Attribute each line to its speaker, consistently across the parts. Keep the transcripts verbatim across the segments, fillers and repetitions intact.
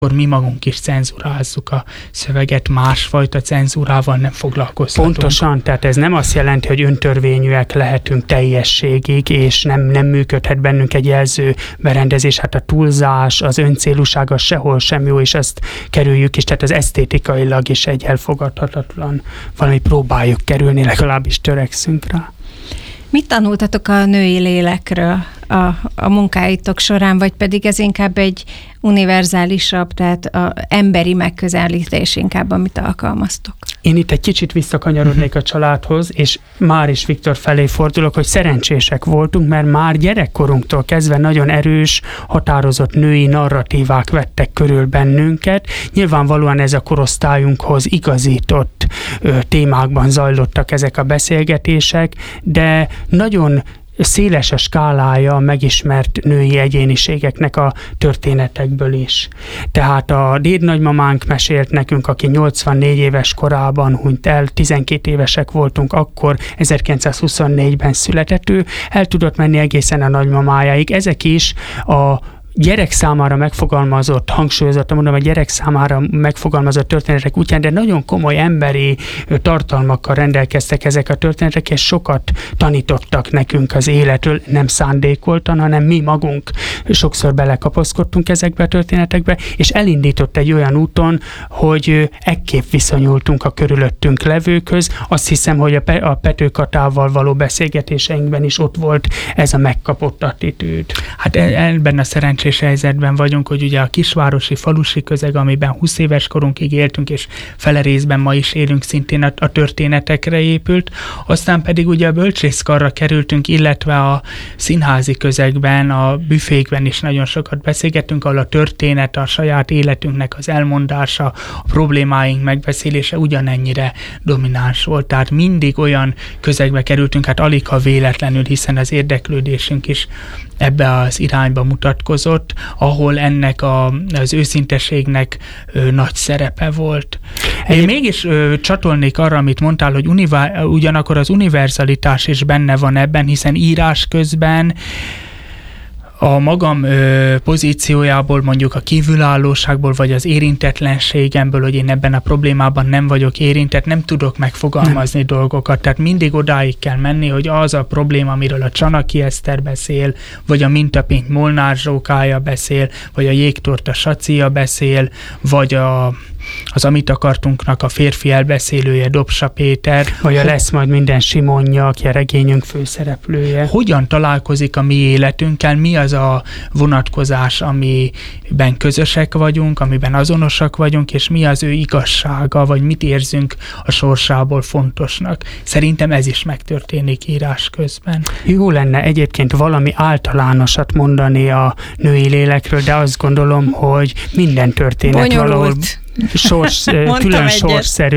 Speaker 1: akkor mi magunk is cenzurázzuk a szöveget, másfajta cenzúrával nem foglalkozhatunk.
Speaker 2: Pontosan, tehát ez nem azt jelenti, hogy öntörvényűek lehetünk teljességig, és nem, nem működhet bennünk egy jelző berendezés, hát a túlzás, az öncélúság az sehol sem jó, és ezt kerüljük is, tehát az esztétikailag is egy elfogadhatatlan, valami próbáljuk kerülni, legalábbis törekszünk rá.
Speaker 3: Mit tanultatok a női lélekről a, a munkáitok során, vagy pedig ez inkább egy univerzálisabb, tehát a emberi megközelítés inkább, amit alkalmaztok?
Speaker 2: Én itt egy kicsit visszakanyarodnék a családhoz, és már is Viktor felé fordulok, hogy szerencsések voltunk, mert már gyerekkorunktól kezdve nagyon erős, határozott női narratívák vettek körül bennünket. Nyilvánvalóan ez a korosztályunkhoz igazított ö, témákban zajlottak ezek a beszélgetések, de nagyon széles a skálája a megismert női egyéniségeknek a történetekből is. Tehát a dédnagymamánk mesélt nekünk, aki nyolcvannégy éves korában hunyt el, tizenkét évesek voltunk akkor, ezerkilencszázhuszonnégyben született, ő el tudott menni egészen a nagymamájáig. Ezek is a gyerek számára megfogalmazott, hangsúlyozottan mondom, a gyerek számára megfogalmazott történetek útján, de nagyon komoly emberi tartalmakkal rendelkeztek ezek a történetek, és sokat tanítottak nekünk az életről, nem szándékoltan, hanem mi magunk sokszor belekapaszkodtunk ezekbe a történetekbe, és elindított egy olyan úton, hogy ekképp viszonyultunk a körülöttünk levőkhöz. Azt hiszem, hogy a, Pe- a Pető Katával való beszélgetéseinkben is ott volt ez a megkapott attitűd.
Speaker 1: Hát ebben a szerencsés helyzetben vagyunk, hogy ugye a kisvárosi, falusi közeg, amiben húsz éves korunkig éltünk, és fele részben ma is élünk, szintén a, a történetekre épült. Aztán pedig ugye a bölcsészkarra kerültünk, illetve a színházi közegben, a büfékben is nagyon sokat beszélgettünk, ahol a történet, a saját életünknek az elmondása, a problémáink megbeszélése ugyanennyire domináns volt. Tehát mindig olyan közegbe kerültünk, hát alig ha véletlenül, hiszen az érdeklődésünk is ebbe az irányba mutatkozott, ahol ennek a, az őszinteségnek ö, nagy szerepe volt. Én Én mégis ö, csatolnék arra, amit mondtál, hogy univa, ugyanakkor az univerzalitás is benne van ebben, hiszen írás közben a magam ö, pozíciójából, mondjuk a kívülállóságból, vagy az érintetlenségemből, hogy én ebben a problémában nem vagyok érintett, nem tudok megfogalmazni nem. dolgokat. Tehát mindig odáig kell menni, hogy az a probléma, amiről a Csanaki Eszter beszél, vagy a Mintapénty Molnár Zsókája beszél, vagy a Jégtorta Sacia beszél, vagy a az Amit akartunknak a férfi elbeszélője, Dobsa Péter.
Speaker 2: Vagy a Lesz majd minden Simonja, aki a regényünk főszereplője.
Speaker 1: Hogyan találkozik a mi életünkkel, mi az a vonatkozás, amiben közösek vagyunk, amiben azonosak vagyunk, és mi az ő igazsága, vagy mit érzünk a sorsából fontosnak. Szerintem ez is megtörténik írás közben.
Speaker 2: Jó lenne egyébként valami általánosat mondani a női lélekről, de azt gondolom, hogy minden történet
Speaker 3: Bonyolult.
Speaker 2: valahol sors, külön sorszerű.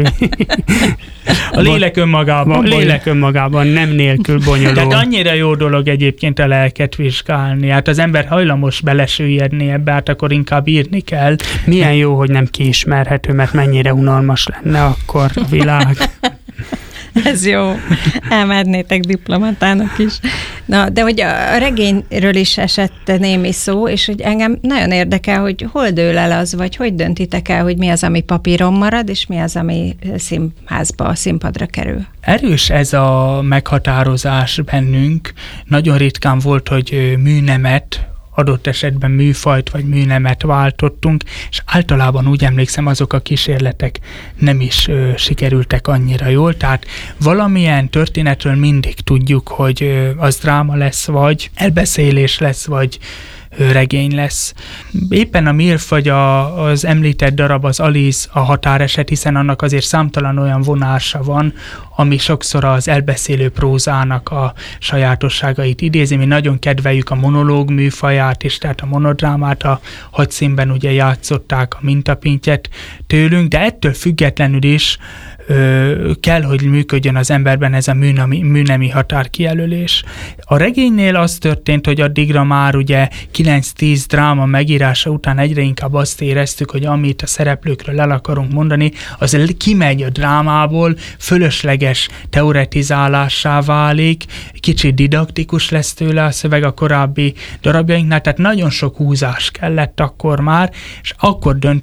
Speaker 1: A lélek önmagában,
Speaker 2: lélek önmagában nem nélkül bonyolult.
Speaker 1: Tehát annyira jó dolog egyébként a lelket vizsgálni. Hát az ember hajlamos belesüllyedni ebbe, hát akkor inkább írni kell.
Speaker 2: Milyen jó, hogy nem kiismerhető, mert mennyire unalmas lenne akkor a világ.
Speaker 3: Ez jó. Elmernétek diplomatának is. Na, de hogy a regényről is esett némi szó, és hogy engem nagyon érdekel, hogy hol dől el az, vagy hogy döntitek el, hogy mi az, ami papíron marad, és mi az, ami színházba, színpadra kerül.
Speaker 1: Erős ez a meghatározás bennünk. Nagyon ritkán volt, hogy műnemet, adott esetben műfajt vagy műnemet váltottunk, és általában úgy emlékszem, azok a kísérletek nem is ö, sikerültek annyira jól, tehát valamilyen történetről mindig tudjuk, hogy ö, az dráma lesz, vagy elbeszélés lesz, vagy ö, regény lesz. Éppen a Milf vagy a, az említett darab, az Alice a határeset, hiszen annak azért számtalan olyan vonása van, ami sokszor az elbeszélő prózának a sajátosságait idézi. Mi nagyon kedveljük a monológ műfaját is, tehát a monodrámát, a Hadszínben ugye játszották a Mintapéntyet tőlünk, de ettől függetlenül is ö, kell, hogy működjön az emberben ez a műnemi, műnemi határkijelölés. A regénynél az történt, hogy addigra már ugye kilenc-tíz dráma megírása után egyre inkább azt éreztük, hogy amit a szereplőkről el akarunk mondani, az kimegy a drámából, fölösleges tömeges teoretizálássá válik, kicsit didaktikus lesz tőle a szöveg a korábbi darabjainknál, tehát nagyon sok húzás kellett akkor már, és akkor dönt